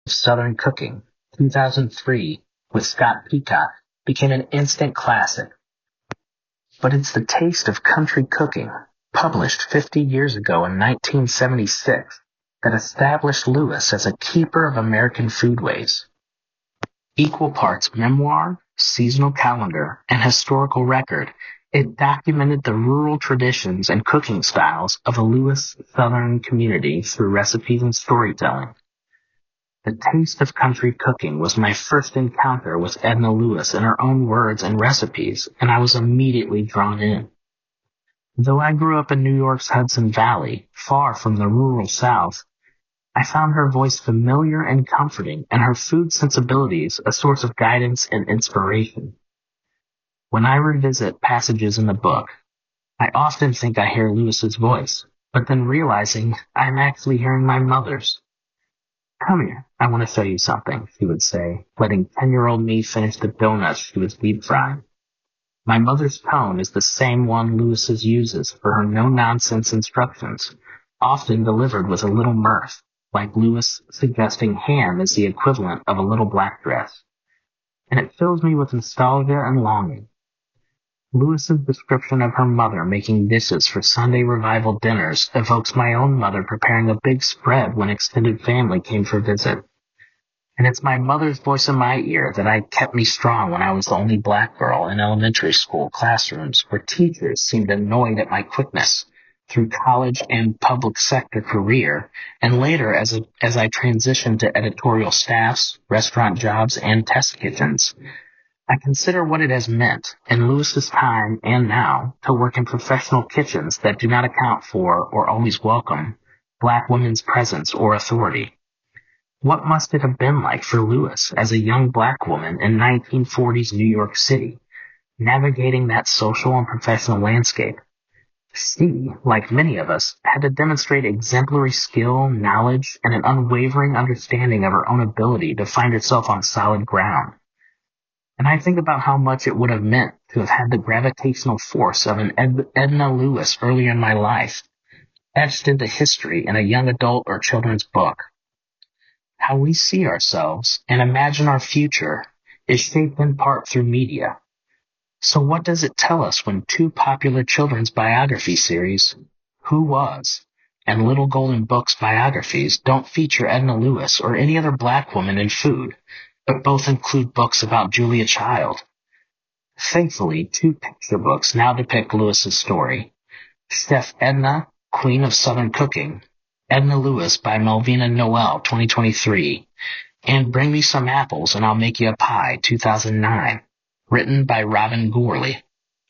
Southern Cooking, 2003, with Scott Peacock, became an instant classic. But it's the taste of country cooking, published 50 years ago in 1976, that established Lewis as a keeper of American foodways. Equal parts memoir, seasonal calendar, and historical record, it documented the rural traditions and cooking styles of a Lewis Southern community through recipes and storytelling. The taste of country cooking was my first encounter with Edna Lewis in her own words and recipes, and I was immediately drawn in. Though I grew up in New York's Hudson Valley, far from the rural South, I found her voice familiar and comforting, and her food sensibilities a source of guidance and inspiration. When I revisit passages in the book, I often think I hear Lewis's voice, but then realizing I'm actually hearing my mother's. "Come here, I want to show you something," she would say, letting 10-year-old me finish the donuts she was deep frying. My mother's tone is the same one Lewis's uses for her no-nonsense instructions, often delivered with a little mirth, like Lewis suggesting ham is the equivalent of a little black dress. And it fills me with nostalgia and longing. Lewis's description of her mother making dishes for Sunday revival dinners evokes my own mother preparing a big spread when extended family came for visit. And it's my mother's voice in my ear that kept me strong when I was the only black girl in elementary school classrooms where teachers seemed annoyed at my quickness, through college and public sector career, and later as I transitioned to editorial staffs, restaurant jobs, and test kitchens. I consider what it has meant, in Lewis's time and now, to work in professional kitchens that do not account for, or always welcome, black women's presence or authority. What must it have been like for Lewis as a young black woman in 1940s New York City, navigating that social and professional landscape? She, like many of us, had to demonstrate exemplary skill, knowledge, and an unwavering understanding of her own ability to find herself on solid ground. And I think about how much it would have meant to have had the gravitational force of an Edna Lewis earlier in my life, etched into history in a young adult or children's book. How we see ourselves and imagine our future is shaped in part through media. So what does it tell us when two popular children's biography series, Who Was and Little Golden Books biographies, don't feature Edna Lewis or any other black woman in food, but both include books about Julia Child? Thankfully, two picture books now depict Lewis's story. Chef Edna, Queen of Southern Cooking, Edna Lewis by Melvina Noel, 2023, and Bring Me Some Apples and I'll Make You a Pie, 2009, written by Robin Gourley.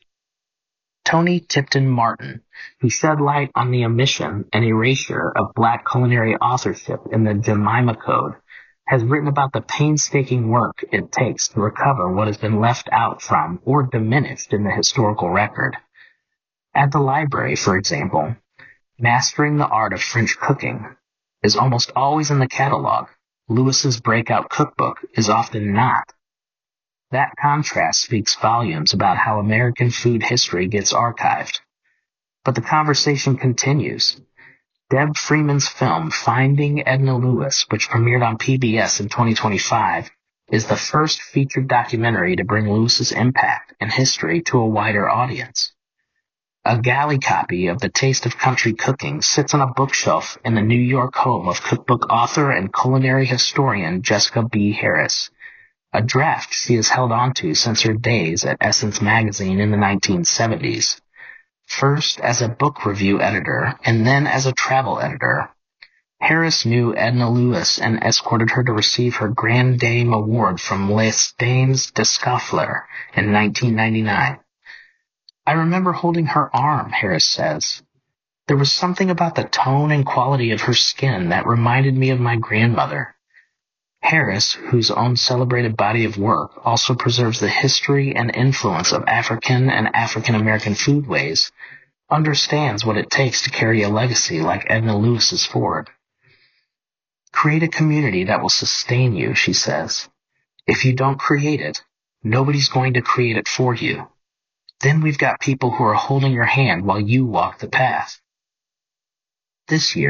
Tony Tipton Martin, who shed light on the omission and erasure of black culinary authorship in the Jemima Code, has written about the painstaking work it takes to recover what has been left out from or diminished in the historical record. At the library, for example, Mastering the Art of French Cooking is almost always in the catalog. Lewis's breakout cookbook is often not. That contrast speaks volumes about how American food history gets archived. But the conversation continues. Deb Freeman's film Finding Edna Lewis, which premiered on PBS in 2025, is the first featured documentary to bring Lewis's impact and history to a wider audience. A galley copy of The Taste of Country Cooking sits on a bookshelf in the New York home of cookbook author and culinary historian Jessica B. Harris, a draft she has held onto since her days at Essence magazine in the 1970s. First as a book review editor and then as a travel editor, Harris knew Edna Lewis and escorted her to receive her Grand Dame Award from Les Dames d'Escoffier in 1999. I remember holding her arm, Harris says. There was something about the tone and quality of her skin that reminded me of my grandmother. Harris, whose own celebrated body of work also preserves the history and influence of African and African-American foodways, understands what it takes to carry a legacy like Edna Lewis's forward. Create a community that will sustain you, she says. If you don't create it, nobody's going to create it for you. Then we've got people who are holding your hand while you walk the path. This year,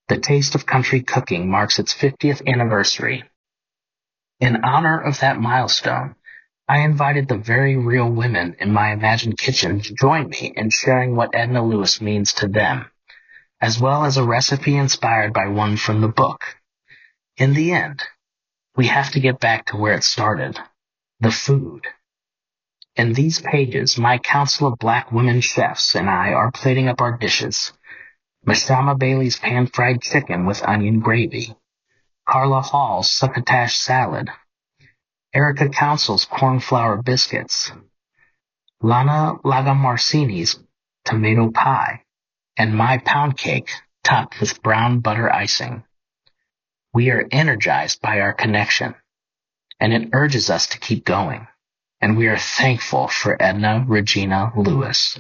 The Taste of Country Cooking marks its 50th anniversary. In honor of that milestone, I invited the very real women in my imagined kitchen to join me in sharing what Edna Lewis means to them, as well as a recipe inspired by one from the book. In the end, we have to get back to where it started, the food. In these pages, my council of black women chefs and I are plating up our dishes. Mashama Bailey's pan-fried chicken with onion gravy, Carla Hall's succotash salad, Erica Council's cornflour biscuits, Lana Lagamarcini's tomato pie, and my pound cake topped with brown butter icing. We are energized by our connection, and it urges us to keep going, and we are thankful for Edna Regina Lewis.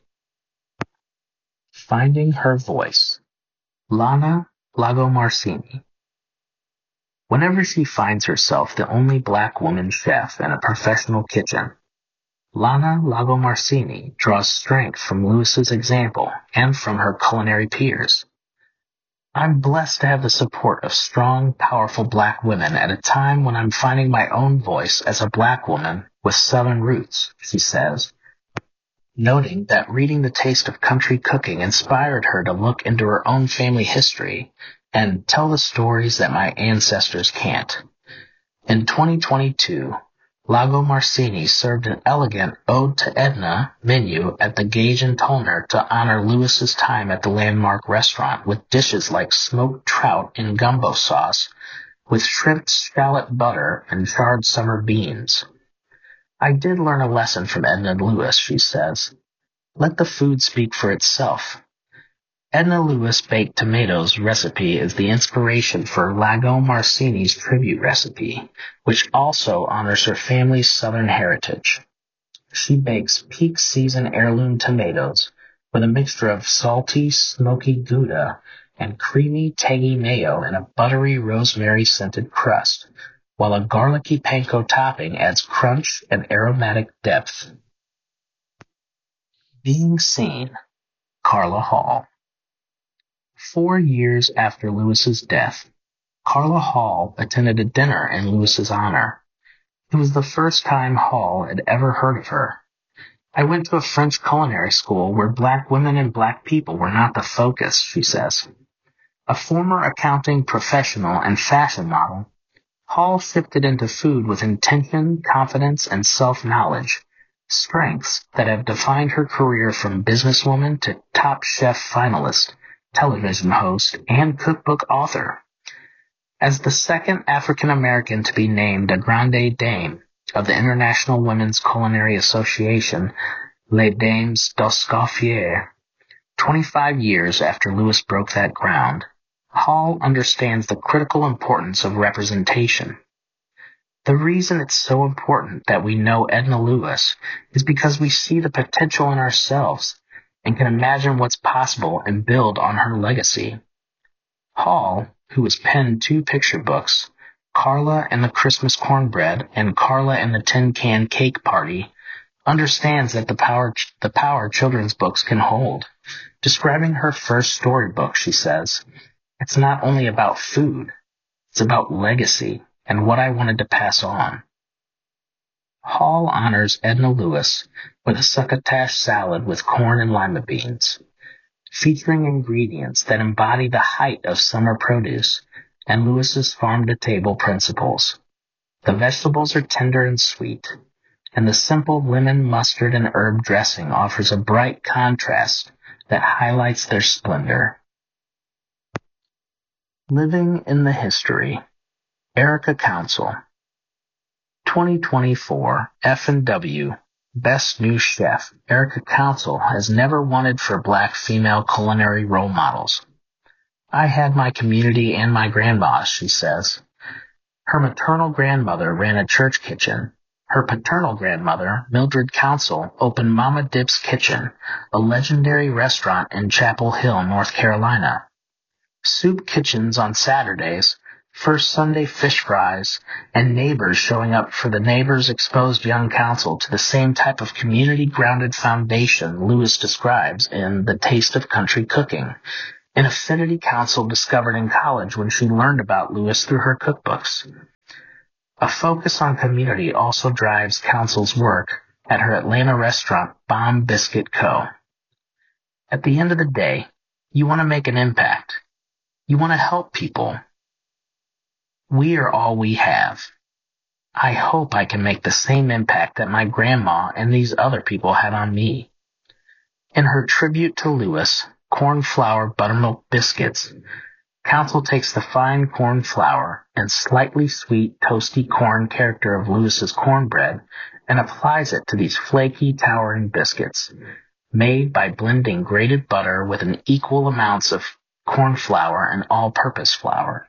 Finding her voice. Lana Lagomarcini. Whenever she finds herself the only black woman chef in a professional kitchen, Lana Lagomarcini draws strength from Lewis's example and from her culinary peers. I'm blessed to have the support of strong, powerful black women at a time when I'm finding my own voice as a black woman with Southern roots, she says, noting that reading The Taste of Country Cooking inspired her to look into her own family history and tell the stories that my ancestors can't. In 2022, Lagomarcini served an elegant Ode to Edna menu at the Gage and Tollner to honor Lewis's time at the landmark restaurant with dishes like smoked trout in gumbo sauce with shrimp shallot butter and charred summer beans. I did learn a lesson from Edna Lewis, she says. Let the food speak for itself. Edna Lewis baked tomatoes recipe is the inspiration for Lagomarcini's tribute recipe, which also honors her family's Southern heritage. She bakes peak season heirloom tomatoes with a mixture of salty, smoky Gouda and creamy, tangy mayo in a buttery rosemary-scented crust, while a garlicky panko topping adds crunch and aromatic depth. Being Seen, Carla Hall. 4 years after Lewis's death, Carla Hall attended a dinner in Lewis's honor. It was the first time Hall had ever heard of her. I went to a French culinary school where black women and black people were not the focus, she says. A former accounting professional and fashion model, Hall shifted into food with intention, confidence, and self-knowledge, strengths that have defined her career from businesswoman to top chef finalist, television host, and cookbook author. As the second African-American to be named a Grande Dame of the International Women's Culinary Association, Les Dames d'Escoffier, 25 years after Lewis broke that ground, Hall understands the critical importance of representation. The reason it's so important that we know Edna Lewis is because we see the potential in ourselves and can imagine what's possible and build on her legacy. Hall, who has penned 2 picture books, Carla and the Christmas Cornbread and Carla and the Tin Can Cake Party, understands that the power children's books can hold. Describing her first storybook, she says, "It's not only about food, it's about legacy and what I wanted to pass on." Hall honors Edna Lewis with a succotash salad with corn and lima beans, featuring ingredients that embody the height of summer produce and Lewis's farm-to-table principles. The vegetables are tender and sweet, and the simple lemon, mustard, and herb dressing offers a bright contrast that highlights their splendor. Living in the History. Erica Council. 2024 F&W Best New Chef Erica Council has never wanted for black female culinary role models. I had my community and my grandmas, she says. Her maternal grandmother ran a church kitchen. Her paternal grandmother, Mildred Council, opened Mama Dip's Kitchen, a legendary restaurant in Chapel Hill, North Carolina. Soup kitchens on Saturdays, First Sunday fish fries, and neighbors showing up for the Neighbors exposed young council to the same type of community-grounded foundation Lewis describes in The Taste of Country Cooking, an affinity Council discovered in college when she learned about Lewis through her cookbooks. A focus on community also drives Council's work at her Atlanta restaurant, Bomb Biscuit Co. At the end of the day, you want to make an impact. You want to help people. We are all we have. I hope I can make the same impact that my grandma and these other people had on me. In her tribute to Lewis, Corn Flour Buttermilk Biscuits, Council takes the fine corn flour and slightly sweet, toasty corn character of Lewis's cornbread and applies it to these flaky, towering biscuits, made by blending grated butter with an equal amounts of corn flour and all-purpose flour.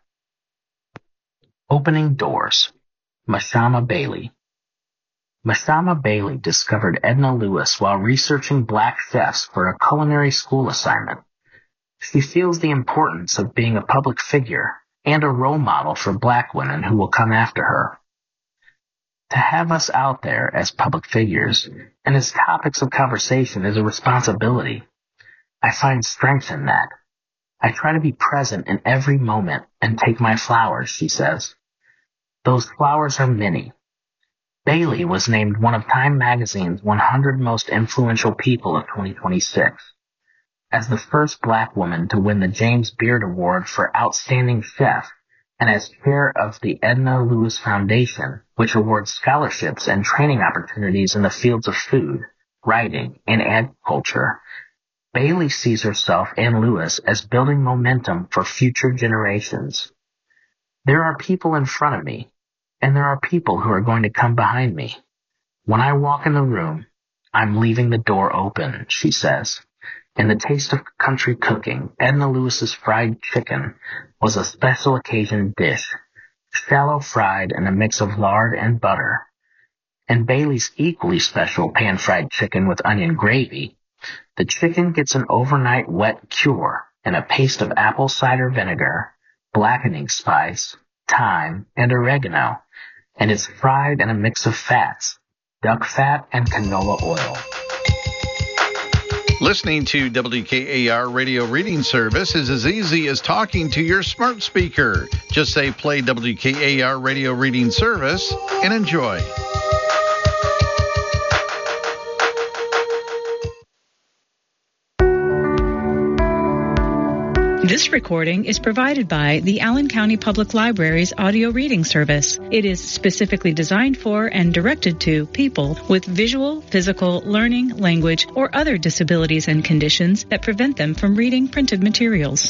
Opening doors. Mashama Bailey. Mashama Bailey discovered Edna Lewis while researching black chefs for a culinary school assignment. She feels the importance of being a public figure and a role model for black women who will come after her. To have us out there as public figures and as topics of conversation is a responsibility. I find strength in that. I try to be present in every moment and take my flowers, she says. Those flowers are many. Bailey was named one of Time Magazine's 100 most influential people of 2026. As the first black woman to win the James Beard Award for Outstanding Chef, and as chair of the Edna Lewis Foundation, which awards scholarships and training opportunities in the fields of food, writing, and agriculture, Bailey sees herself and Lewis as building momentum for future generations. There are people in front of me, and there are people who are going to come behind me. When I walk in the room, I'm leaving the door open, she says. In the taste of country cooking, Edna Lewis's fried chicken was a special occasion dish, shallow fried in a mix of lard and butter. And Bailey's equally special pan-fried chicken with onion gravy, the chicken gets an overnight wet cure in a paste of apple cider vinegar, blackening spice, thyme, and oregano, and it's fried in a mix of fats, duck fat and canola oil. Listening to WKAR Radio Reading Service is as easy as talking to your smart speaker. Just say play WKAR Radio Reading Service and enjoy. This recording is provided by the Allen County Public Library's audio reading service. It is specifically designed for and directed to people with visual, physical, learning, language, or other disabilities and conditions that prevent them from reading printed materials.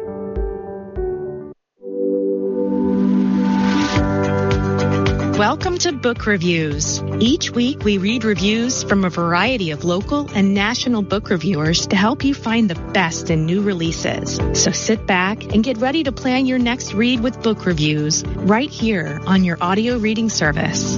Welcome to Book Reviews. Each week we read reviews from a variety of local and national book reviewers to help you find the best in new releases. So sit back and get ready to plan your next read with Book Reviews right here on your audio reading service.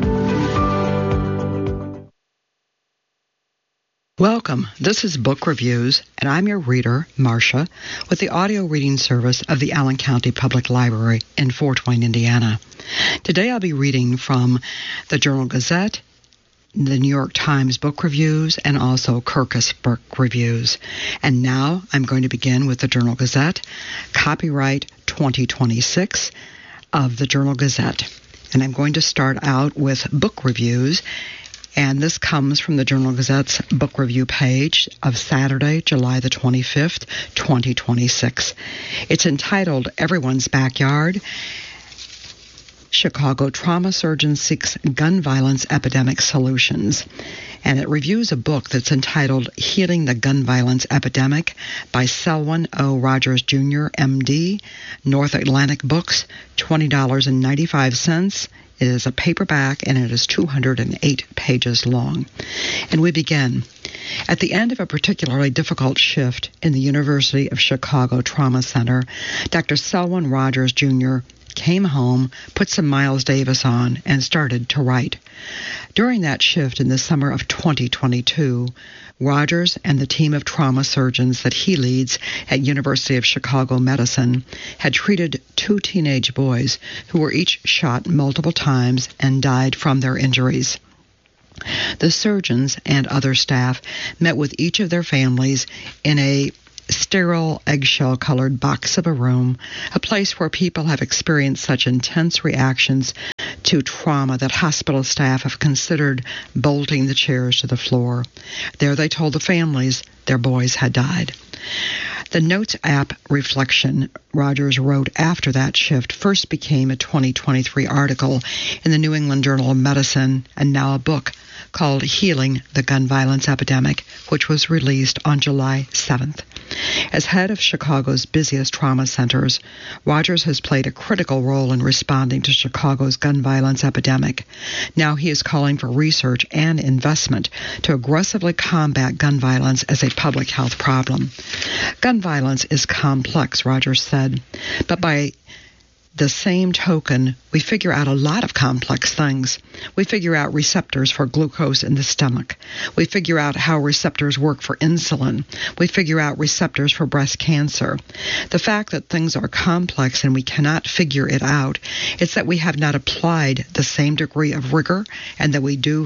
Welcome. This is Book Reviews, and I'm your reader, Marcia, with the audio reading service of the Allen County Public Library in Fort Wayne, Indiana. Today I'll be reading from the Journal-Gazette, the New York Times Book Reviews, and also Kirkus Book Reviews. And now I'm going to begin with the Journal-Gazette, copyright 2026 of the Journal-Gazette. And I'm going to start out with book reviews. And this comes from the Journal-Gazette's book review page of Saturday, July the 25th, 2026. It's entitled Everyone's Backyard. Chicago Trauma Surgeon Seeks Gun Violence Epidemic Solutions. And it reviews a book that's entitled Healing the Gun Violence Epidemic by Selwyn O. Rogers, Jr., M.D., North Atlantic Books, $20.95. It is a paperback, and it is 208 pages long. And we begin. At the end of a particularly difficult shift in the University of Chicago Trauma Center, Dr. Selwyn Rogers, Jr. came home, put some Miles Davis on, and started to write. During that shift in the summer of 2022, Rogers and the team of trauma surgeons that he leads at University of Chicago Medicine had treated 2 teenage boys who were each shot multiple times and died from their injuries. The surgeons and other staff met with each of their families in a sterile, eggshell-colored box of a room, a place where people have experienced such intense reactions to trauma that hospital staff have considered bolting the chairs to the floor. There they told the families their boys had died. The Notes app reflection Rogers wrote after that shift first became a 2023 article in the New England Journal of Medicine and now a book called Healing the Gun Violence Epidemic, which was released on July 7th. As head of Chicago's busiest trauma centers, Rogers has played a critical role in responding to Chicago's gun violence epidemic. Now he is calling for research and investment to aggressively combat gun violence as a public health problem. Gun violence is complex, Rogers said, but by the same token, we figure out a lot of complex things. We figure out receptors for glucose in the stomach. We figure out how receptors work for insulin. We figure out receptors for breast cancer. The fact that things are complex and we cannot figure it out is that we have not applied the same degree of rigor and that we do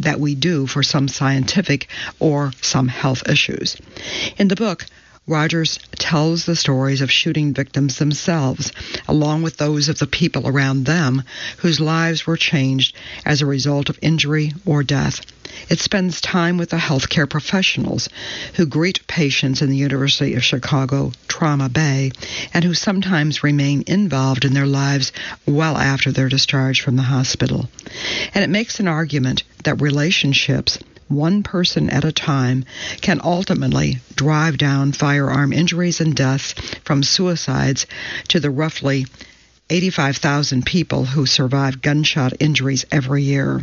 for some scientific or some health issues. In the book, Rogers tells the stories of shooting victims themselves, along with those of the people around them whose lives were changed as a result of injury or death. It spends time with the healthcare professionals who greet patients in the University of Chicago Trauma Bay and who sometimes remain involved in their lives well after their discharge from the hospital. And it makes an argument that relationships, one person at a time, can ultimately drive down firearm injuries and deaths from suicides to the roughly 85,000 people who survive gunshot injuries every year.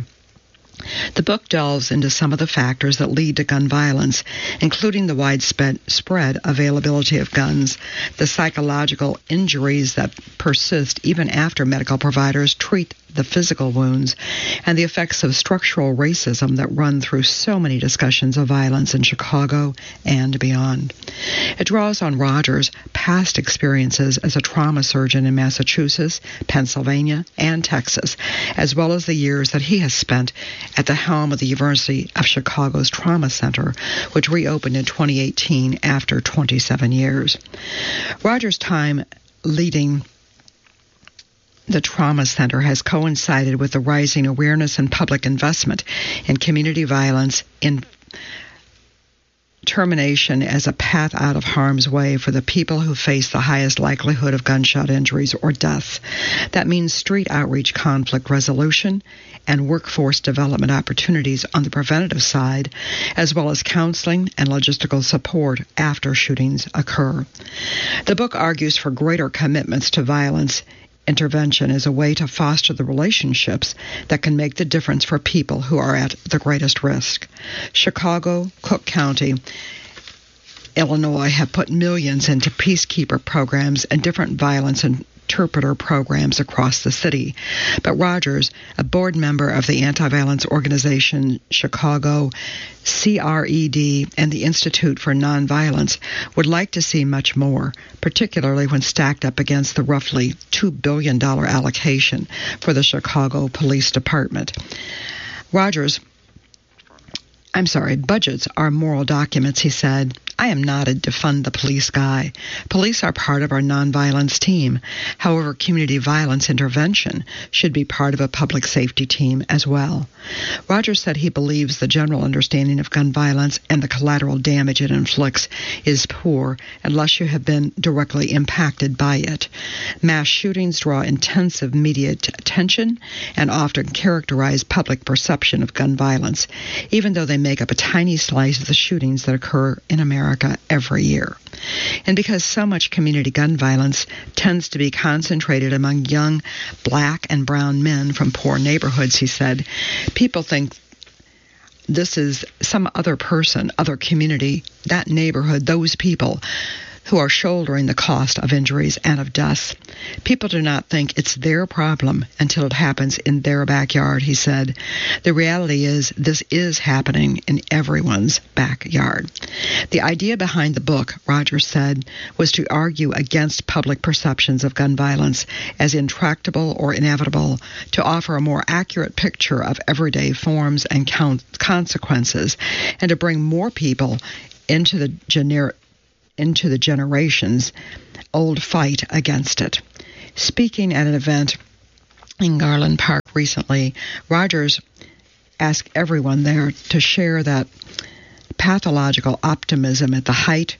The book delves into some of the factors that lead to gun violence, including the widespread availability of guns, the psychological injuries that persist even after medical providers treat the physical wounds, and the effects of structural racism that run through so many discussions of violence in Chicago and beyond. It draws on Rogers' past experiences as a trauma surgeon in Massachusetts, Pennsylvania, and Texas, as well as the years that he has spent at the helm of the University of Chicago's Trauma Center, which reopened in 2018 after 27 years. Rogers' time leading the Trauma Center has coincided with the rising awareness and public investment in community violence in termination as a path out of harm's way for the people who face the highest likelihood of gunshot injuries or deaths. That means street outreach, conflict resolution, and workforce development opportunities on the preventative side, as well as counseling and logistical support after shootings occur. The book argues for greater commitments to violence intervention as a way to foster the relationships that can make the difference for people who are at the greatest risk. Chicago, Cook County, Illinois have put millions into peacekeeper programs and different violence interpreter programs across the city. But Rogers, a board member of the anti-violence organization Chicago CRED and the Institute for Nonviolence, would like to see much more, particularly when stacked up against the roughly $2 billion allocation for the Chicago Police Department. Budgets are moral documents, he said. I am not a defund the police guy. Police are part of our nonviolence team. However, community violence intervention should be part of a public safety team as well. Rogers said he believes the general understanding of gun violence and the collateral damage it inflicts is poor unless you have been directly impacted by it. Mass shootings draw intensive media attention and often characterize public perception of gun violence, even though they make up a tiny slice of the shootings that occur in America every year. And because so much community gun violence tends to be concentrated among young black and brown men from poor neighborhoods, he said, people think this is some other person, other community, that neighborhood, those people who are shouldering the cost of injuries and of deaths. People do not think it's their problem until it happens in their backyard, he said. The reality is this is happening in everyone's backyard. The idea behind the book, Rogers said, was to argue against public perceptions of gun violence as intractable or inevitable, to offer a more accurate picture of everyday forms and consequences, and to bring more people into the into the generations old fight against it. Speaking at an event in Garland Park recently, Rogers asked everyone there to share that pathological optimism at the height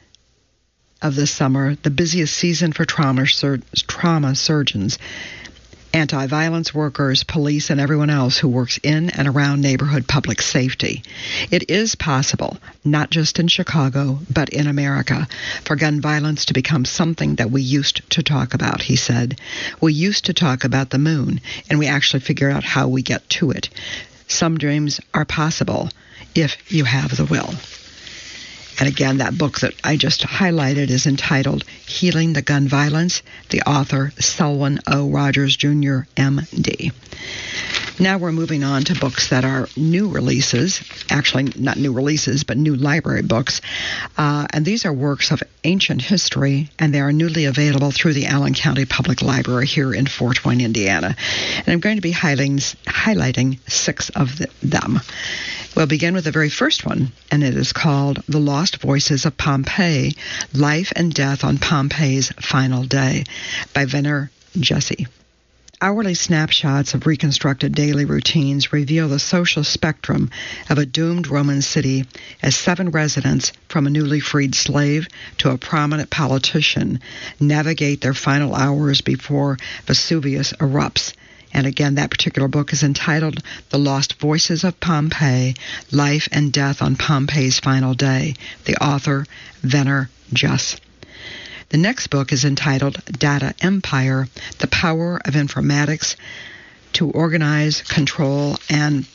of the summer, the busiest season for trauma surgeons, anti-violence workers, police, and everyone else who works in and around neighborhood public safety. It is possible, not just in Chicago, but in America, for gun violence to become something that we used to talk about, he said. We used to talk about the moon, and we actually figured out how we get to it. Some dreams are possible if you have the will. And again, that book that I just highlighted is entitled Healing the Gun Violence, the author Selwyn O. Rogers, Jr., M.D. Now we're moving on to books that are new releases, actually not new releases, but new library books. And these are works of ancient history, and they are newly available through the Allen County Public Library here in Fort Wayne, Indiana. And I'm going to be highlighting 6 of them. We'll begin with the very first one, and it is called The Lost Voices of Pompeii, Life and Death on Pompeii's Final Day by Venner Jesse. Hourly snapshots of reconstructed daily routines reveal the social spectrum of a doomed Roman city as 7 residents, from a newly freed slave to a prominent politician, navigate their final hours before Vesuvius erupts. And again, that particular book is entitled The Lost Voices of Pompeii, Life and Death on Pompeii's Final Day, the author Venner Jesse. The next book is entitled Data Empire, The Power of Informatics to Organize, Control, and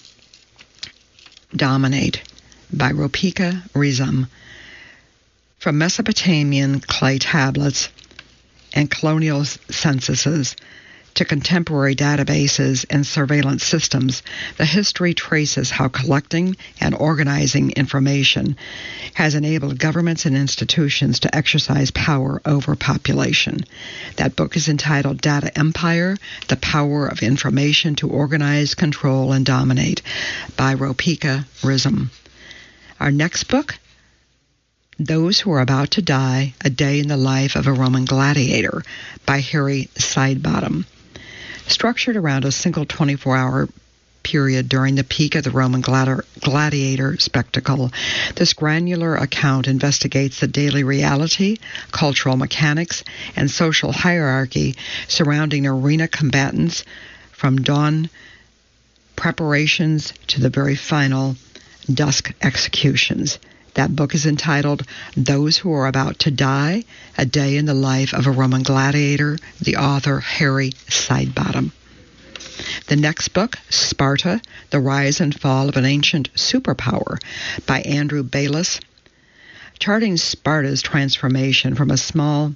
Dominate by Ropika Rizam. From Mesopotamian clay tablets and colonial censuses to contemporary databases and surveillance systems, the history traces how collecting and organizing information has enabled governments and institutions to exercise power over population. That book is entitled Data Empire, The Power of Information to Organize, Control, and Dominate by Ropika Rizam. Our next book, Those Who Are About to Die, A Day in the Life of a Roman Gladiator by Harry Sidebottom. Structured around a single 24-hour period during the peak of the Roman gladiator spectacle, this granular account investigates the daily reality, cultural mechanics, and social hierarchy surrounding arena combatants from dawn preparations to the very final dusk executions. That book is entitled Those Who Are About to Die, A Day in the Life of a Roman Gladiator, the author Harry Sidebottom. The next book, Sparta, The Rise and Fall of an Ancient Superpower by Andrew Bayliss. Charting Sparta's transformation from a small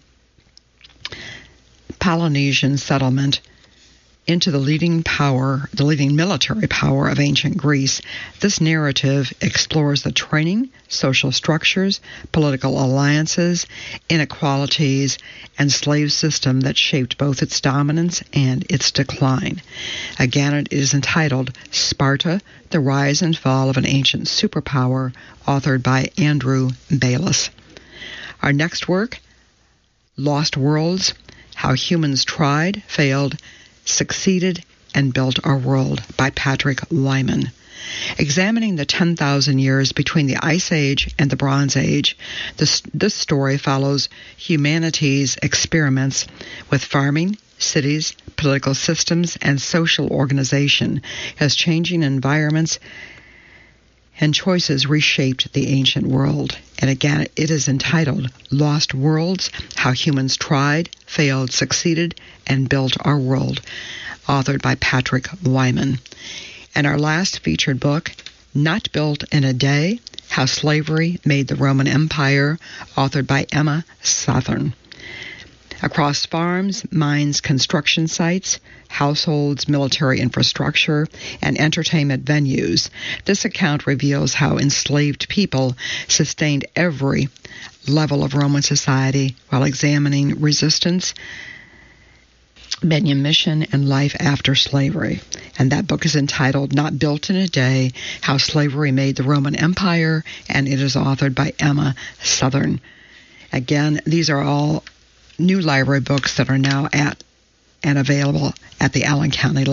Polynesian settlement into the leading military power of ancient Greece, this narrative explores the training, social structures, political alliances, inequalities, and slave system that shaped both its dominance and its decline. Again, it is entitled Sparta, The Rise and Fall of an Ancient Superpower, authored by Andrew Bayliss. Our next work, Lost Worlds, How Humans Tried, Failed, Succeeded, and Built Our World by Patrick Wyman. Examining the 10,000 years between the Ice Age and the Bronze Age, this story follows humanity's experiments with farming, cities, political systems, and social organization as changing environments and choices reshaped the ancient world. And again, it is entitled Lost Worlds, How Humans Tried, Failed, Succeeded, and Built Our World, authored by Patrick Wyman. And our last featured book, Not Built in a Day, How Slavery Made the Roman Empire, authored by Emma Southern. Across farms, mines, construction sites, households, military infrastructure, and entertainment venues, this account reveals how enslaved people sustained every level of Roman society while examining resistance, manumission, and life after slavery. And that book is entitled Not Built in a Day, How Slavery Made the Roman Empire, and it is authored by Emma Southern. Again, these are all new library books that are now at and available at the Allen County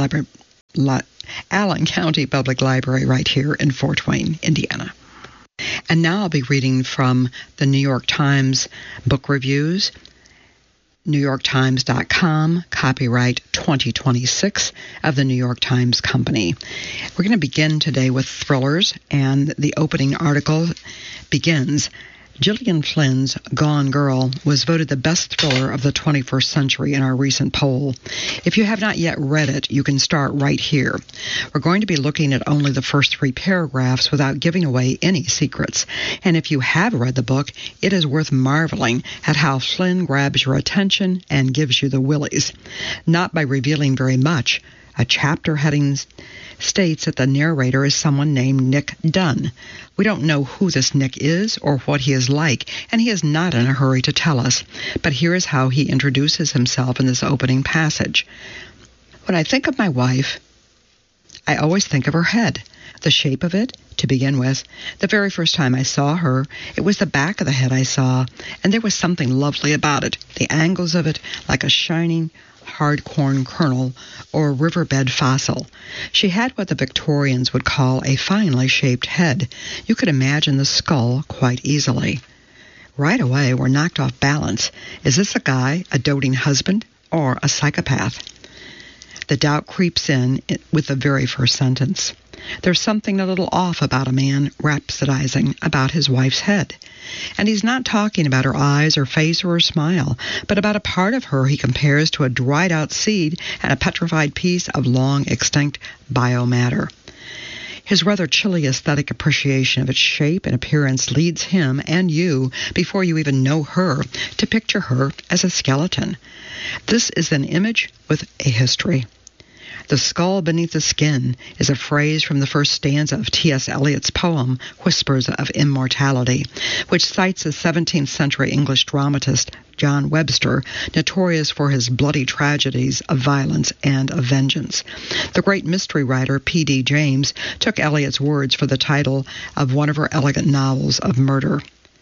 Public Library right here in Fort Wayne, Indiana. And now I'll be reading from the New York Times Book Reviews, NewYorkTimes.com, copyright 2026 of the New York Times Company. We're going to begin today with thrillers, and the opening article begins, Gillian Flynn's Gone Girl was voted the best thriller of the 21st century in our recent poll. If you have not yet read it, you can start right here. We're going to be looking at only the first 3 paragraphs without giving away any secrets. And if you have read the book, it is worth marveling at how Flynn grabs your attention and gives you the willies. Not by revealing very much. A chapter heading states that the narrator is someone named Nick Dunn. We don't know who this Nick is or what he is like, and he is not in a hurry to tell us. But here is how he introduces himself in this opening passage. When I think of my wife, I always think of her head, the shape of it, to begin with. The very first time I saw her, it was the back of the head I saw, and there was something lovely about it, the angles of it, like a shining hard corn kernel or riverbed fossil. She had what the Victorians would call a finely shaped head. You could imagine the skull quite easily. Right away, we're knocked off balance. Is this a guy, a doting husband, or a psychopath? The doubt creeps in with the very first sentence. There's something a little off about a man rhapsodizing about his wife's head. And he's not talking about her eyes or face or her smile, but about a part of her he compares to a dried-out seed and a petrified piece of long-extinct biomatter. His rather chilly aesthetic appreciation of its shape and appearance leads him and you, before you even know her, to picture her as a skeleton. This is an image with a history. The skull beneath the skin is a phrase from the first stanza of T.S. Eliot's poem, Whispers of Immortality, which cites the 17th century English dramatist John Webster, notorious for his bloody tragedies of violence and of vengeance. The great mystery writer P.D. James took Eliot's words for the title of one of her elegant novels of murder.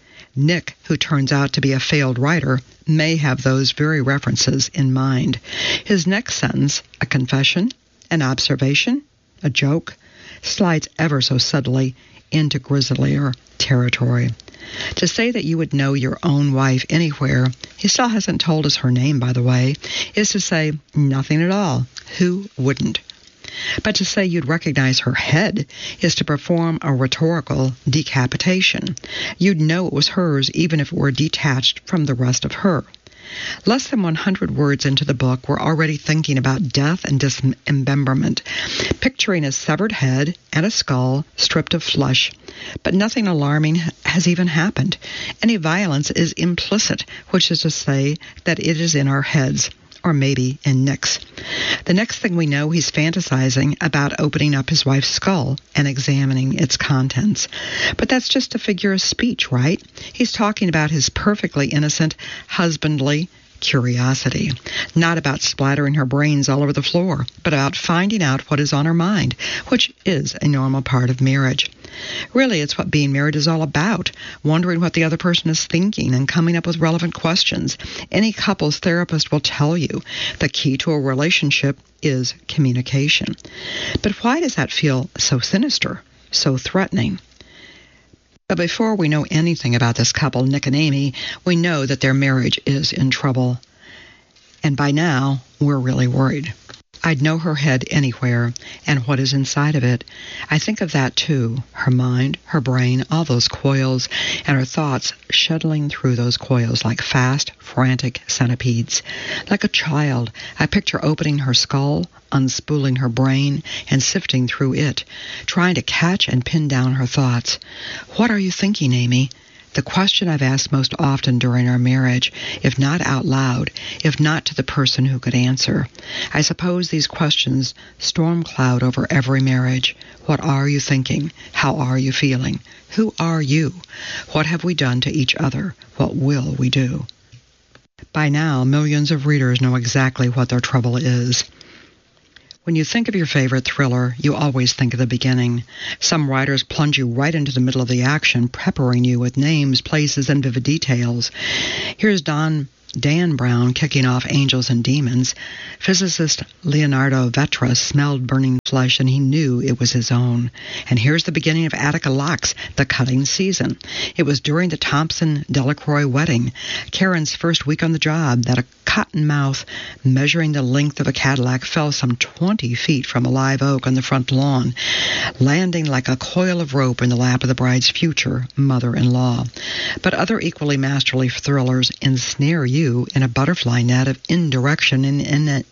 Nick, who turns out to be a failed writer, may have those very references in mind. His next sentence, a confession, an observation, a joke, slides ever so subtly into grislier territory. To say that you would know your own wife anywhere, he still hasn't told us her name, by the way, is to say nothing at all. Who wouldn't? But to say you'd recognize her head is to perform a rhetorical decapitation. You'd know it was hers even if it were detached from the rest of her. Less than 100 words into the book, we're already thinking about death and dismemberment, picturing a severed head and a skull stripped of flesh. But nothing alarming has even happened. Any violence is implicit, which is to say that it is in our heads, or maybe in Nick's. The next thing we know, he's fantasizing about opening up his wife's skull and examining its contents. But that's just a figure of speech, right? He's talking about his perfectly innocent, husbandly curiosity, not about splattering her brains all over the floor, but about finding out what is on her mind, which is a normal part of marriage. Really, it's what being married is all about, wondering what the other person is thinking and coming up with relevant questions. Any couples therapist will tell you the key to a relationship is communication. But why does that feel so sinister, so threatening? But before we know anything about this couple, Nick and Amy, we know that their marriage is in trouble. And by now, we're really worried. I'd know her head anywhere, and what is inside of it. I think of that too, her mind, her brain, all those coils, and her thoughts shuttling through those coils like fast, frantic centipedes. Like a child, I picture opening her skull, unspooling her brain, and sifting through it, trying to catch and pin down her thoughts. What are you thinking, Amy? The question I've asked most often during our marriage, if not out loud, if not to the person who could answer. I suppose these questions storm cloud over every marriage. What are you thinking? How are you feeling? Who are you? What have we done to each other? What will we do? By now, millions of readers know exactly what their trouble is. When you think of your favorite thriller, you always think of the beginning. Some writers plunge you right into the middle of the action, peppering you with names, places, and vivid details. Here's Dan Brown kicking off Angels and Demons. Physicist Leonardo Vetra smelled burning flesh and he knew it was his own. And here's the beginning of Attica Locke's The Cutting Season. It was during the Thompson-Delacroix wedding, Karen's first week on the job, that a cottonmouth measuring the length of a Cadillac fell some 20 feet from a live oak on the front lawn, landing like a coil of rope in the lap of the bride's future mother-in-law. But other equally masterly thrillers ensnare you in a butterfly net of indirection and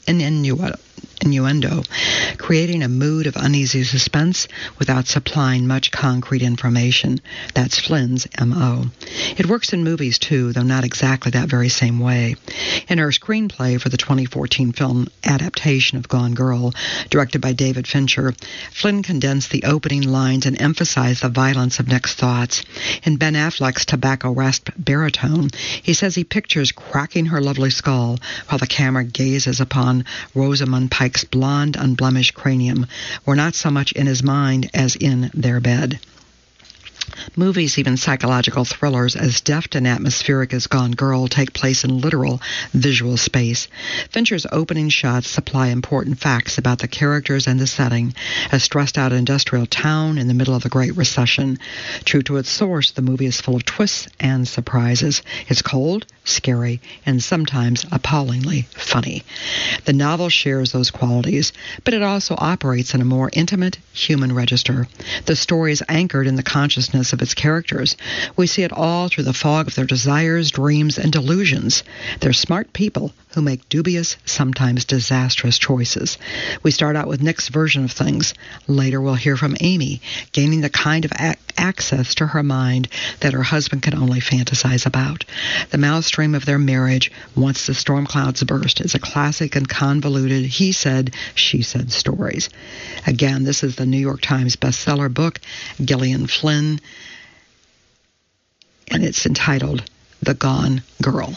innuendo, creating a mood of uneasy suspense without supplying much concrete information. That's Flynn's M.O. It works in movies, too, though not exactly that very same way. In her screenplay for the 2014 film adaptation of Gone Girl, directed by David Fincher, Flynn condensed the opening lines and emphasized the violence of Nick's thoughts. In Ben Affleck's tobacco-rasped baritone, he says he pictures cracking her lovely skull while the camera gazes upon Rosamund Pike's blonde, unblemished cranium, were not so much in his mind as in their bed. Movies, even psychological thrillers as deft and atmospheric as Gone Girl, take place in literal visual space. Fincher's opening shots supply important facts about the characters and the setting, a stressed-out industrial town in the middle of the Great Recession. True to its source, the movie is full of twists and surprises. It's cold, scary, and sometimes appallingly funny. The novel shares those qualities, but it also operates in a more intimate human register. The story is anchored in the consciousness of its characters. We see it all through the fog of their desires, dreams, and delusions. They're smart people who make dubious, sometimes disastrous choices. We start out with Nick's version of things. Later we'll hear from Amy, gaining the kind of access to her mind that her husband can only fantasize about. The maelstrom of their marriage, once the storm clouds burst, is a classic and convoluted he said, she said stories. Again, this is the New York Times bestseller book, Gillian Flynn, and it's entitled The Gone Girl.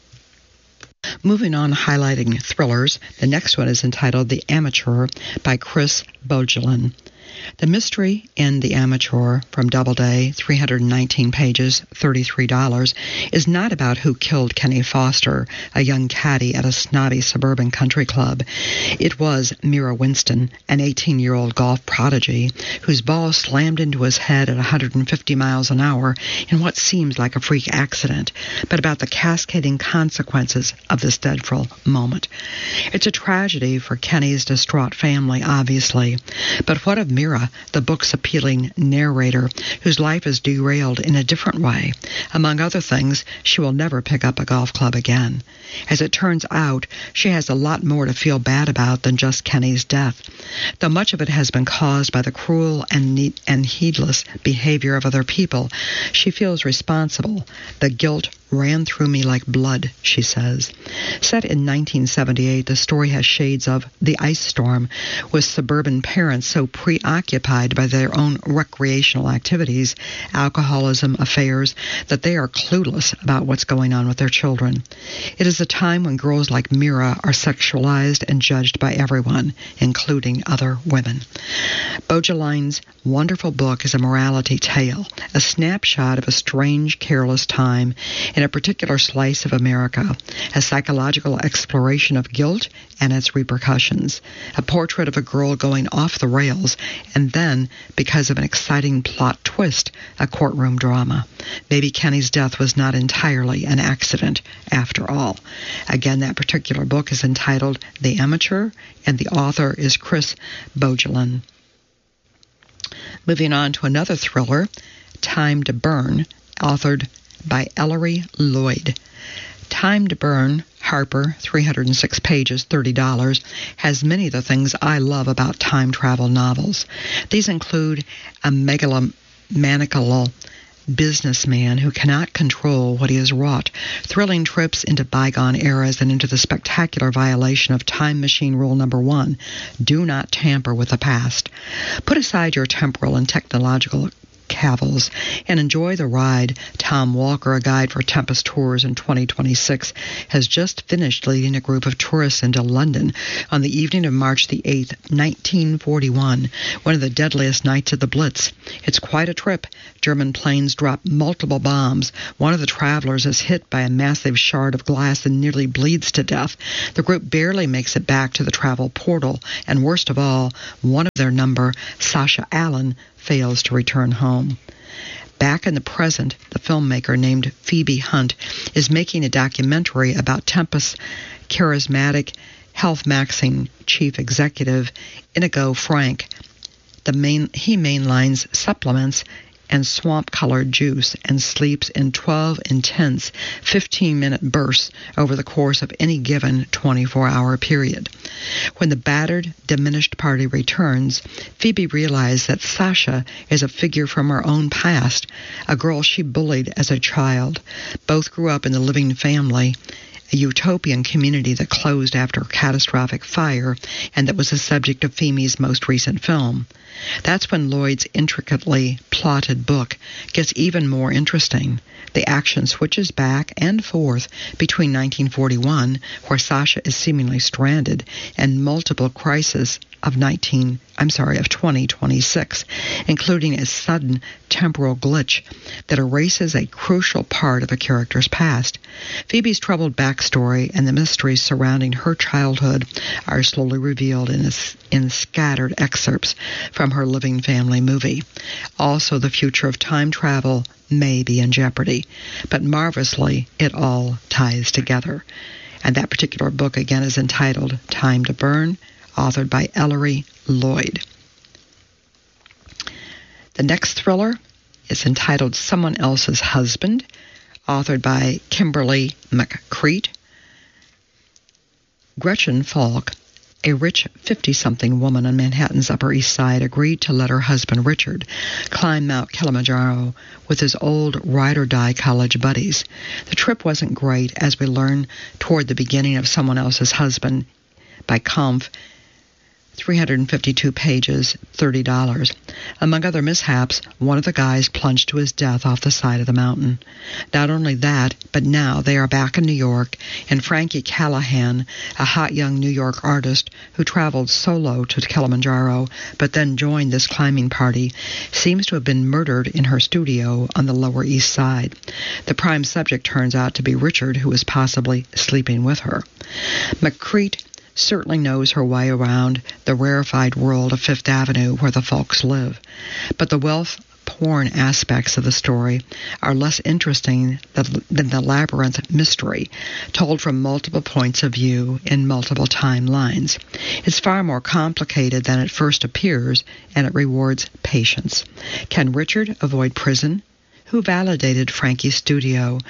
Moving on, highlighting thrillers, the next one is entitled The Amateur by Chris Bogelin. The mystery in The Amateur from Doubleday, 319 pages, $33, is not about who killed Kenny Foster, a young caddy at a snobby suburban country club. It was Mira Winston, an 18-year-old golf prodigy, whose ball slammed into his head at 150 miles an hour in what seems like a freak accident, but about the cascading consequences of this dreadful moment. It's a tragedy for Kenny's distraught family, obviously, but what of Mira, the book's appealing narrator, whose life is derailed in a different way? Among other things, she will never pick up a golf club again. As it turns out, she has a lot more to feel bad about than just Kenny's death. Though much of it has been caused by the cruel and heedless behavior of other people, she feels responsible. The guilt ran through me like blood, she says. Set in 1978, the story has shades of The Ice Storm, with suburban parents so preoccupied by their own recreational activities, alcoholism, affairs, that they are clueless about what's going on with their children. It is a time when girls like Mira are sexualized and judged by everyone, including other women. Bogelin's wonderful book is a morality tale, a snapshot of a strange, careless time in a particular slice of America, a psychological exploration of guilt and its repercussions, a portrait of a girl going off the rails, and then, because of an exciting plot twist, a courtroom drama. Maybe Kenny's death was not entirely an accident, after all. Again, that particular book is entitled The Amateur, and the author is Chris Bogelin. Moving on to another thriller, Time to Burn, authored by Ellery Lloyd. Time to Burn, Harper, 306 pages, $30, has many of the things I love about time travel novels. These include a megalomaniacal businessman who cannot control what he has wrought, thrilling trips into bygone eras and into the spectacular violation of time machine rule number 1, do not tamper with the past. Put aside your temporal and technological Havel's and enjoy the ride. Tom Walker, a guide for Tempest Tours in 2026, has just finished leading a group of tourists into London on the evening of March the 8th, 1941, one of the deadliest nights of the Blitz. It's quite a trip. German planes drop multiple bombs. One of the travelers is hit by a massive shard of glass and nearly bleeds to death. The group barely makes it back to the travel portal, and worst of all, one of their number, Sasha Allen, fails to return home. Back in the present, the filmmaker named Phoebe Hunt is making a documentary about Tempest's charismatic Health Maxing chief executive, Inigo Frank. He mainlines supplements and swamp-colored juice and sleeps in 12 intense 15-minute bursts over the course of any given 24-hour period. When the battered, diminished party returns, Phoebe realizes that Sasha is a figure from her own past, a girl she bullied as a child. Both grew up in the Living Family, a utopian community that closed after a catastrophic fire and that was the subject of Phoebe's most recent film. That's when Lloyd's intricately plotted book gets even more interesting. The action switches back and forth between 1941, where Sasha is seemingly stranded, and multiple crises of 2026, including a sudden temporal glitch that erases a crucial part of a character's past. Phoebe's troubled backstory and the mysteries surrounding her childhood are slowly revealed in scattered excerpts from her Living Family movie. Also, the future of time travel may be in jeopardy, but marvelously, it all ties together. And that particular book, again, is entitled Time to Burn, authored by Ellery Lloyd. The next thriller is entitled Someone Else's Husband, authored by Kimberly McCreet. Gretchen Falk, a rich 50-something woman on Manhattan's Upper East Side, agreed to let her husband Richard climb Mount Kilimanjaro with his old ride-or-die college buddies. The trip wasn't great, as we learn toward the beginning of Someone Else's Husband by Kampf, 352 pages, $30. Among other mishaps, one of the guys plunged to his death off the side of the mountain. Not only that, but now they are back in New York, and Frankie Callahan, a hot young New York artist who traveled solo to Kilimanjaro but then joined this climbing party, seems to have been murdered in her studio on the Lower East Side. The prime subject turns out to be Richard, who is possibly sleeping with her. McCreet certainly knows her way around the rarefied world of Fifth Avenue where the folks live. But the wealth porn aspects of the story are less interesting than the labyrinth mystery, told from multiple points of view in multiple timelines. It's far more complicated than it first appears, and it rewards patience. Can Richard avoid prison? Who vandalized Frankie's studio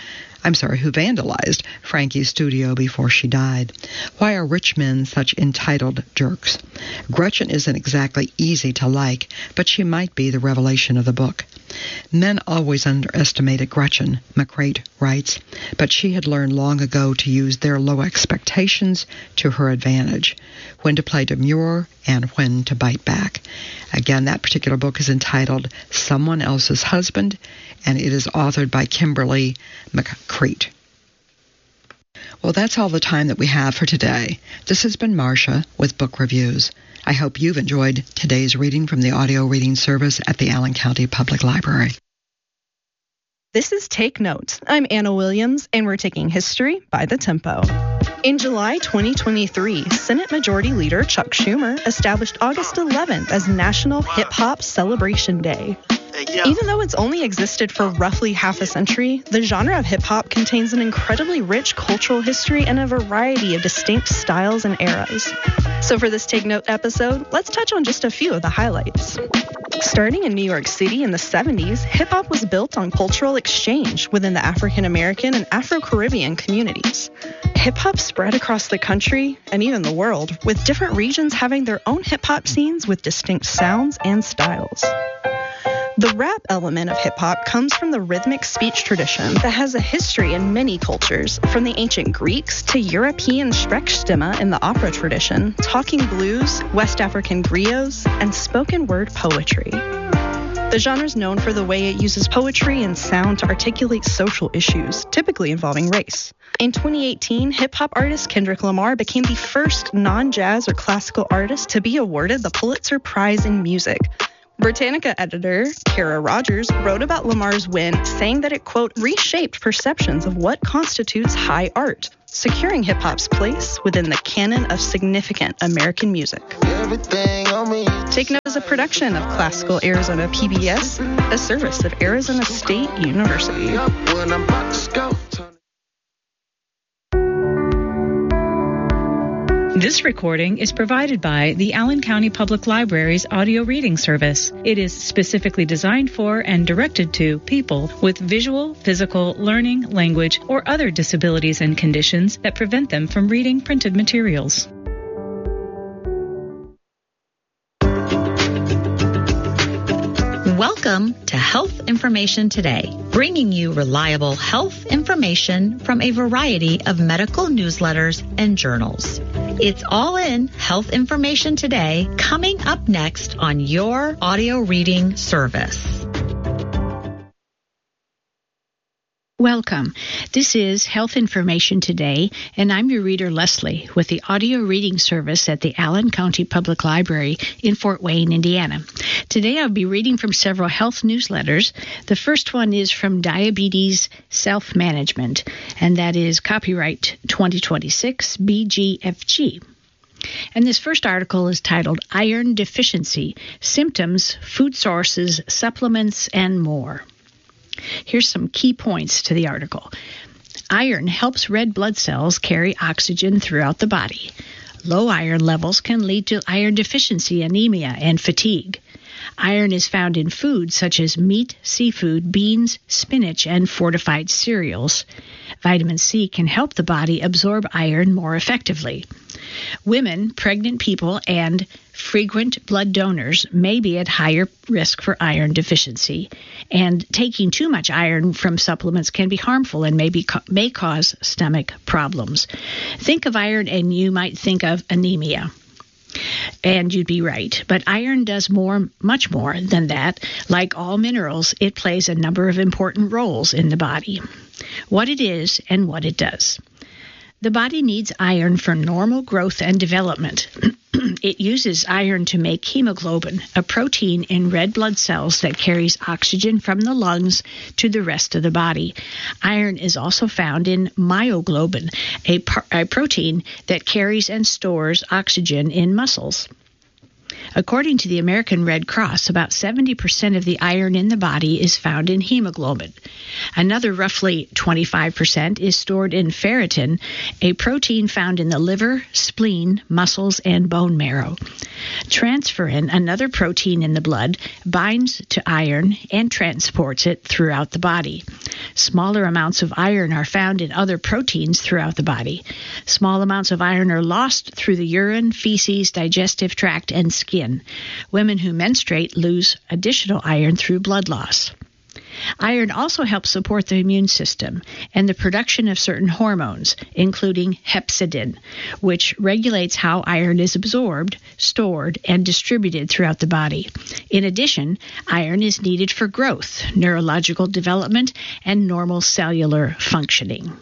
before she died? Why are rich men such entitled jerks? Gretchen isn't exactly easy to like, but she might be the revelation of the book. Men always underestimated Gretchen, McCreet writes, but she had learned long ago to use their low expectations to her advantage, when to play demure and when to bite back. Again, that particular book is entitled Someone Else's Husband, and it is authored by Kimberly McCreet. Well, that's all the time that we have for today. This has been Marcia with Book Reviews. I hope you've enjoyed today's reading from the audio reading service at the Allen County Public Library. This is Take Notes. I'm Anna Williams, and we're taking history by the tempo. In July 2023, Senate Majority Leader Chuck Schumer established August 11th as National Hip Hop Celebration Day. Even though it's only existed for roughly half a century, the genre of hip-hop contains an incredibly rich cultural history and a variety of distinct styles and eras. So for this Take Note episode, let's touch on just a few of the highlights. Starting in New York City in the 70s, hip-hop was built on cultural exchange within the African-American and Afro-Caribbean communities. Hip-hop spread across the country and even the world, with different regions having their own hip-hop scenes with distinct sounds and styles. The rap element of hip-hop comes from the rhythmic speech tradition that has a history in many cultures, from the ancient Greeks to European Sprechstimme in the opera tradition, talking blues, West African griots, and spoken word poetry. The genre is known for the way it uses poetry and sound to articulate social issues, typically involving race. In 2018, hip-hop artist Kendrick Lamar became the first non-jazz or classical artist to be awarded the Pulitzer Prize in Music. Britannica editor Kara Rogers wrote about Lamar's win, saying that it, quote, reshaped perceptions of what constitutes high art, securing hip-hop's place within the canon of significant American music. Take Note is a production of Classical Arizona PBS, a service of Arizona State University. This recording is provided by the Allen County Public Library's audio reading service. It is specifically designed for and directed to people with visual, physical, learning, language, or other disabilities and conditions that prevent them from reading printed materials. Welcome to Health Information Today, bringing you reliable health information from a variety of medical newsletters and journals. It's all in Health Information Today, coming up next on your audio reading service. Welcome. This is Health Information Today, and I'm your reader, Leslie, with the audio reading service at the Allen County Public Library in Fort Wayne, Indiana. Today I'll be reading from several health newsletters. The first one is from Diabetes Self-Management, and that is copyright 2026 BGFG. And this first article is titled Iron Deficiency, Symptoms, Food Sources, Supplements, and More. Here's some key points to the article. Iron helps red blood cells carry oxygen throughout the body. Low iron levels can lead to iron deficiency, anemia, and fatigue. Iron is found in foods such as meat, seafood, beans, spinach, and fortified cereals. Vitamin C can help the body absorb iron more effectively. Women, pregnant people, and frequent blood donors may be at higher risk for iron deficiency, and taking too much iron from supplements can be harmful and may cause stomach problems. Think of iron and you might think of anemia. And you'd be right. But iron does much more than that. Like all minerals, it plays a number of important roles in the body. What it is and what it does. The body needs iron for normal growth and development. It uses iron to make hemoglobin, a protein in red blood cells that carries oxygen from the lungs to the rest of the body. Iron is also found in myoglobin, a protein that carries and stores oxygen in muscles. According to the American Red Cross, about 70% of the iron in the body is found in hemoglobin. Another roughly 25% is stored in ferritin, a protein found in the liver, spleen, muscles, and bone marrow. Transferrin, another protein in the blood, binds to iron and transports it throughout the body. Smaller amounts of iron are found in other proteins throughout the body. Small amounts of iron are lost through the urine, feces, digestive tract, and skin. Women who menstruate lose additional iron through blood loss. Iron also helps support the immune system and the production of certain hormones, including hepcidin, which regulates how iron is absorbed, stored, and distributed throughout the body. In addition, iron is needed for growth, neurological development, and normal cellular functioning.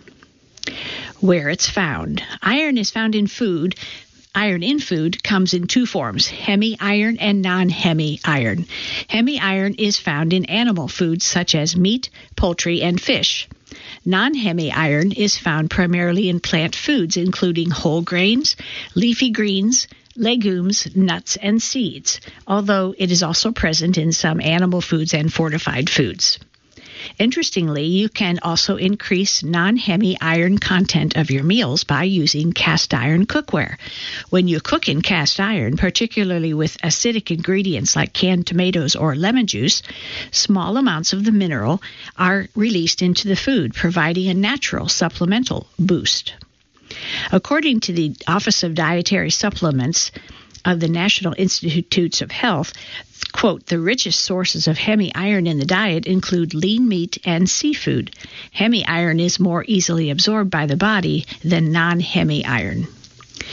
Where it's found. Iron is found in food. Iron in food comes in two forms, hemi-iron and non-hemi-iron. Hemi-iron is found in animal foods such as meat, poultry, and fish. Non-hemi-iron is found primarily in plant foods, including whole grains, leafy greens, legumes, nuts, and seeds, although it is also present in some animal foods and fortified foods. Interestingly, you can also increase non-hemi-iron content of your meals by using cast iron cookware. When you cook in cast iron, particularly with acidic ingredients like canned tomatoes or lemon juice, small amounts of the mineral are released into the food, providing a natural supplemental boost. According to the Office of Dietary Supplements of the National Institutes of Health, quote, the richest sources of hemi-iron in the diet include lean meat and seafood. Hemi-iron is more easily absorbed by the body than non-hemi-iron.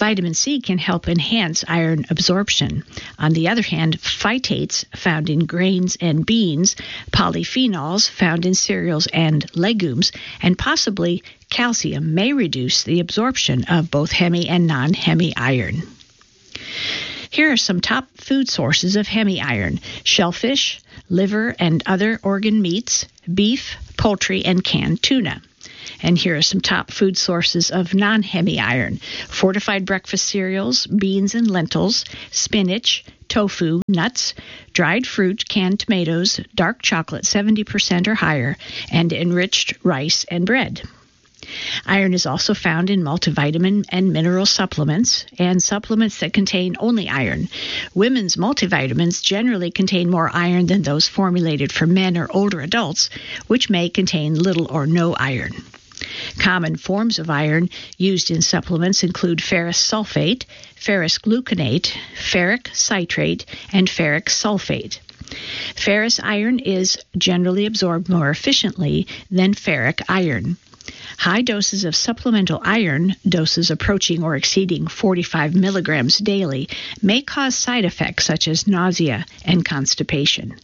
Vitamin C can help enhance iron absorption. On the other hand, phytates found in grains and beans, polyphenols found in cereals and legumes, and possibly calcium may reduce the absorption of both hemi and non-hemi iron. Here are some top food sources of hemi iron: shellfish, liver and other organ meats, beef, poultry, and canned tuna. And here are some top food sources of non-hemi iron: fortified breakfast cereals, beans and lentils, spinach, tofu, nuts, dried fruit, canned tomatoes, dark chocolate 70% or higher, and enriched rice and bread. Iron is also found in multivitamin and mineral supplements and supplements that contain only iron. Women's multivitamins generally contain more iron than those formulated for men or older adults, which may contain little or no iron. Common forms of iron used in supplements include ferrous sulfate, ferrous gluconate, ferric citrate, and ferric sulfate. Ferrous iron is generally absorbed more efficiently than ferric iron. High doses of supplemental iron, doses approaching or exceeding 45 milligrams daily, may cause side effects such as nausea and constipation.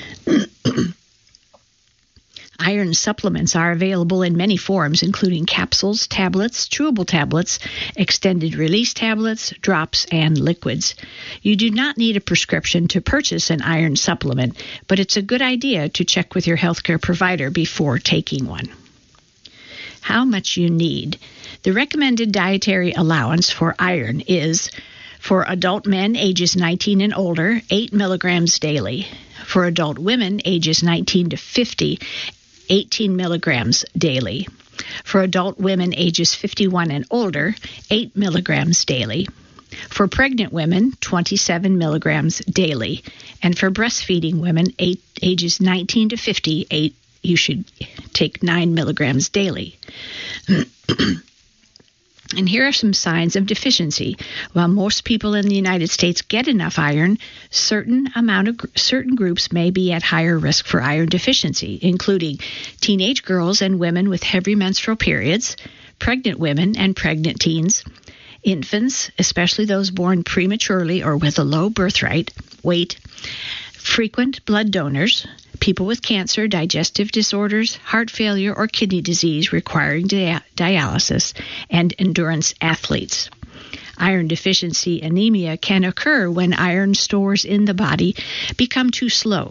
Iron supplements are available in many forms, including capsules, tablets, chewable tablets, extended-release tablets, drops, and liquids. You do not need a prescription to purchase an iron supplement, but it's a good idea to check with your healthcare provider before taking one. How much you need. The recommended dietary allowance for iron is, for adult men ages 19 and older, 8 milligrams daily. For adult women ages 19 to 50, 18 milligrams daily. For adult women ages 51 and older, 8 milligrams daily. For pregnant women, 27 milligrams daily. And for breastfeeding women ages 19 to 58, you should take 9 milligrams daily. And here are some signs of deficiency. While most people in the United States get enough iron, certain groups may be at higher risk for iron deficiency, including teenage girls and women with heavy menstrual periods, pregnant women and pregnant teens, infants, especially those born prematurely or with a low birth weight, frequent blood donors, people with cancer, digestive disorders, heart failure, or kidney disease requiring dialysis, and endurance athletes. Iron deficiency anemia can occur when iron stores in the body become too low.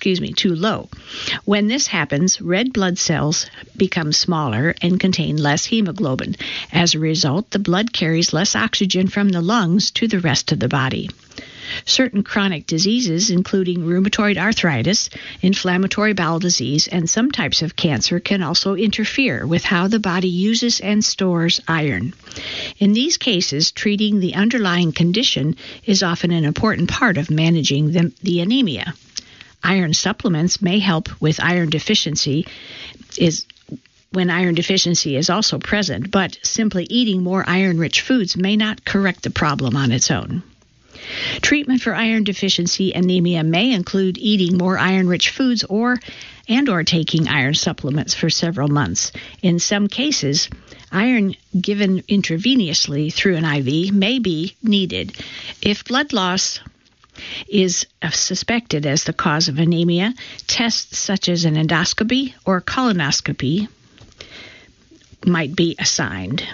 When this happens, red blood cells become smaller and contain less hemoglobin. As a result, the blood carries less oxygen from the lungs to the rest of the body. Certain chronic diseases, including rheumatoid arthritis, inflammatory bowel disease, and some types of cancer, can also interfere with how the body uses and stores iron. In these cases, treating the underlying condition is often an important part of managing the anemia. Iron supplements may help with iron deficiency when iron deficiency is also present, but simply eating more iron-rich foods may not correct the problem on its own. Treatment for iron deficiency anemia may include eating more iron-rich foods or taking iron supplements for several months. In some cases, iron given intravenously through an IV may be needed. If blood loss is suspected as the cause of anemia, tests such as an endoscopy or colonoscopy might be assigned.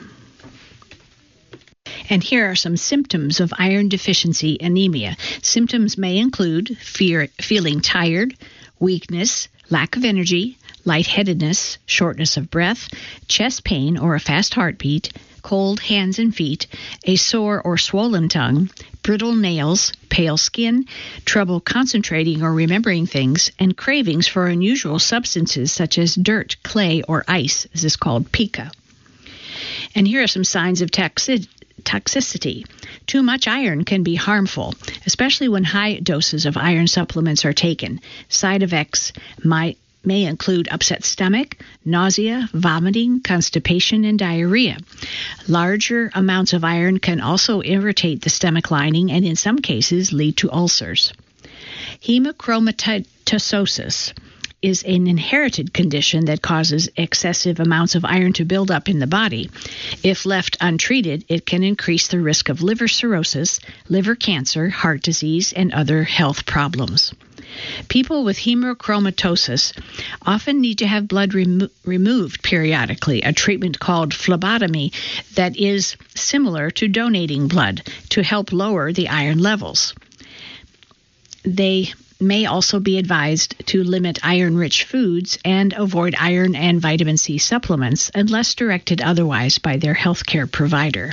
And here are some symptoms of iron deficiency anemia. Symptoms may include feeling tired, weakness, lack of energy, lightheadedness, shortness of breath, chest pain or a fast heartbeat, cold hands and feet, a sore or swollen tongue, brittle nails, pale skin, trouble concentrating or remembering things, and cravings for unusual substances such as dirt, clay, or ice. This is called pica. And here are some signs of toxicity. Too much iron can be harmful, especially when high doses of iron supplements are taken. Side effects may include upset stomach, nausea, vomiting, constipation, and diarrhea. Larger amounts of iron can also irritate the stomach lining and in some cases lead to ulcers. Hemochromatosis is an inherited condition that causes excessive amounts of iron to build up in the body. If left untreated, it can increase the risk of liver cirrhosis, liver cancer, heart disease, and other health problems. People with hemochromatosis often need to have blood removed periodically, a treatment called phlebotomy that is similar to donating blood to help lower the iron levels. They may also be advised to limit iron-rich foods and avoid iron and vitamin C supplements unless directed otherwise by their healthcare provider.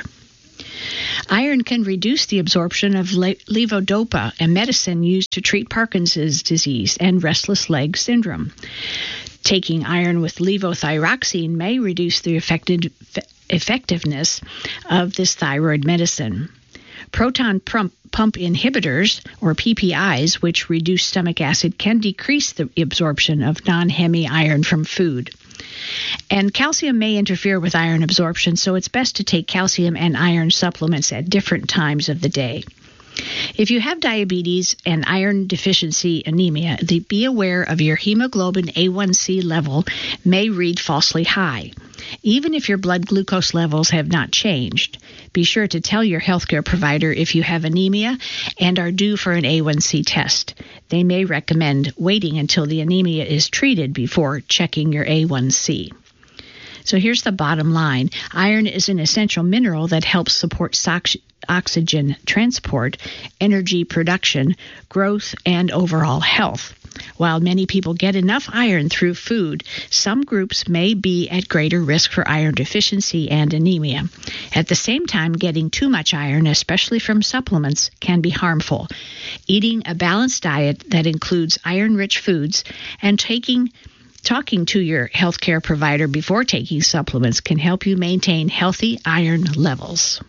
Iron can reduce the absorption of levodopa, a medicine used to treat Parkinson's disease and restless leg syndrome. Taking iron with levothyroxine may reduce the effectiveness of this thyroid medicine. Proton pump inhibitors, or PPIs, which reduce stomach acid, can decrease the absorption of non-hemi iron from food. And calcium may interfere with iron absorption, so it's best to take calcium and iron supplements at different times of the day. If you have diabetes and iron deficiency anemia, be aware of your hemoglobin A1C level may read falsely high. Even if your blood glucose levels have not changed, be sure to tell your healthcare provider if you have anemia and are due for an A1C test. They may recommend waiting until the anemia is treated before checking your A1C. So here's the bottom line. Iron is an essential mineral that helps support oxygen transport, energy production, growth, and overall health. While many people get enough iron through food, some groups may be at greater risk for iron deficiency and anemia. At the same time, getting too much iron, especially from supplements, can be harmful. Eating a balanced diet that includes iron-rich foods and talking to your healthcare provider before taking supplements can help you maintain healthy iron levels.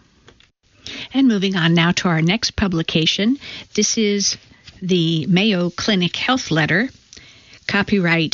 And moving on now to our next publication. This is the Mayo Clinic Health Letter, copyright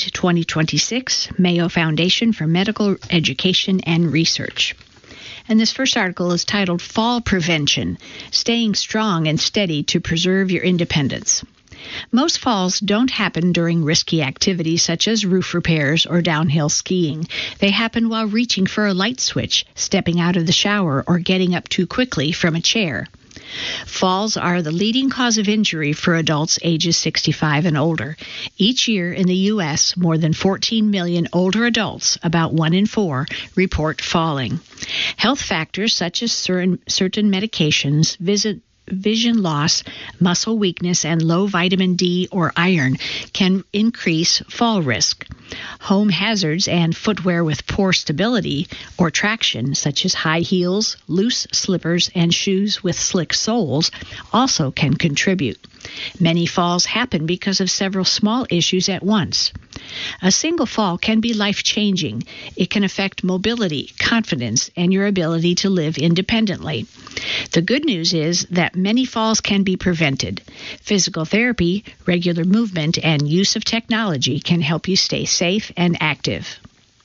2026, Mayo Foundation for Medical Education and Research. And this first article is titled Fall Prevention, Staying Strong and Steady to Preserve Your Independence. Most falls don't happen during risky activities such as roof repairs or downhill skiing. They happen while reaching for a light switch, stepping out of the shower, or getting up too quickly from a chair. Falls are the leading cause of injury for adults ages 65 and older. Each year in the U.S., more than 14 million older adults, about 1 in 4, report falling. Health factors such as certain medications, vision loss, muscle weakness, and low vitamin D or iron can increase fall risk. Home hazards and footwear with poor stability or traction, such as high heels, loose slippers, and shoes with slick soles, also can contribute. Many falls happen because of several small issues at once. A single fall can be life-changing. It can affect mobility, confidence, and your ability to live independently. The good news is that many falls can be prevented. Physical therapy, regular movement, and use of technology can help you stay safe and active.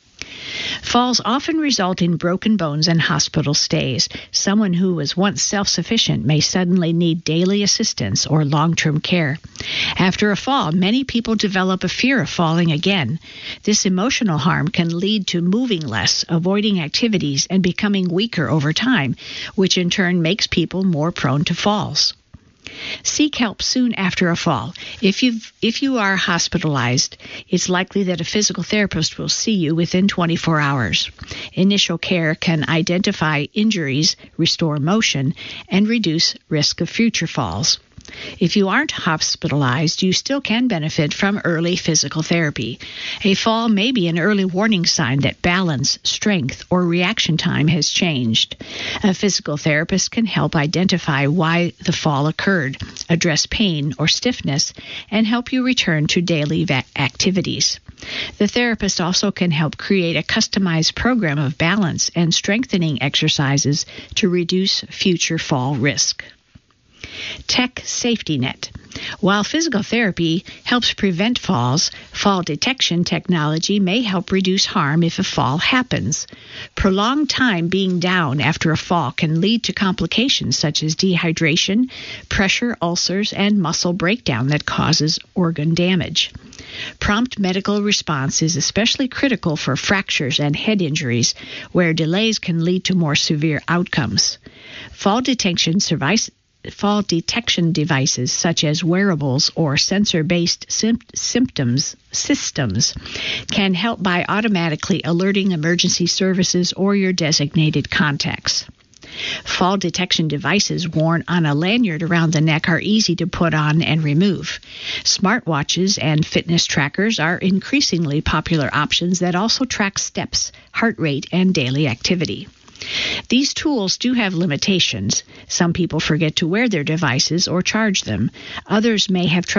Falls often result in broken bones and hospital stays. Someone who was once self-sufficient may suddenly need daily assistance or long-term care. After a fall, many people develop a fear of falling again. This emotional harm can lead to moving less, avoiding activities, and becoming weaker over time, which in turn makes people more prone to falls. Seek help soon after a fall. If you are hospitalized, it's likely that a physical therapist will see you within 24 hours. Initial care can identify injuries, restore motion, and reduce risk of future falls. If you aren't hospitalized, you still can benefit from early physical therapy. A fall may be an early warning sign that balance, strength, or reaction time has changed. A physical therapist can help identify why the fall occurred, address pain or stiffness, and help you return to daily activities. The therapist also can help create a customized program of balance and strengthening exercises to reduce future fall risk. Tech Safety Net. While physical therapy helps prevent falls, fall detection technology may help reduce harm if a fall happens. Prolonged time being down after a fall can lead to complications such as dehydration, pressure ulcers, and muscle breakdown that causes organ damage. Prompt medical response is especially critical for fractures and head injuries, where delays can lead to more severe outcomes. Fall detection devices such as wearables or sensor-based systems can help by automatically alerting emergency services or your designated contacts. Fall detection devices worn on a lanyard around the neck are easy to put on and remove. Smartwatches and fitness trackers are increasingly popular options that also track steps, heart rate, and daily activity. These tools do have limitations. Some people forget to wear their devices or charge them. Others may have trouble